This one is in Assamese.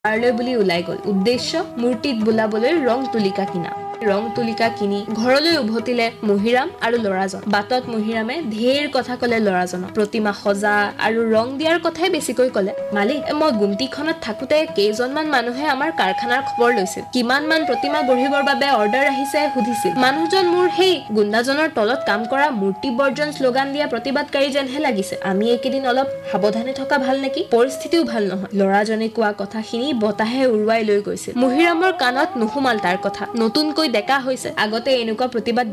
পাৰলৈ বুলি ওলাই গল। উদ্দেশ্য মূৰ্তিত বোলাবলৈ ৰং তুলিকা কিনা। ৰং তুলিকা কিনি ঘৰলৈ উভতিলে মহিৰাম আৰু ল'ৰাজন। বাটত মহিৰামে ঢেৰ কথা কলে ল'ৰাজনক। প্ৰতিমা সজা আৰু ৰং দিয়াৰ কথাই বেছিকৈ কলে। মালিক, মই গুমটিখনত থাকোতে কেইজনমান মানুহে আমাৰ কাৰখানাৰ খবৰ লৈছিল। কিমান মান প্ৰতিমা গঢ়িবৰ বাবে অৰ্ডাৰ আহিছে সুধিছিল। মানুহজন মোৰ সেই গুণ্ডাজনৰ তলত কাম কৰা মূৰ্তি বৰ্জন শ্লোগান দিয়া প্ৰতিবাদকাৰী যেনহে লাগিছে। আমি এইকেইদিন অলপ সাৱধানে থকা ভাল নেকি? পৰিস্থিতিও ভাল নহয়। ল'ৰাজনে কোৱা কথাখিনি বতাহে উৰুৱাই লৈ গৈছিল। মহিৰামৰ কাণত নুসুমাল তাৰ কথা। নতুনকৈ ডেকা হৈছে, আগতে এনেকুৱা প্ৰতিবাদ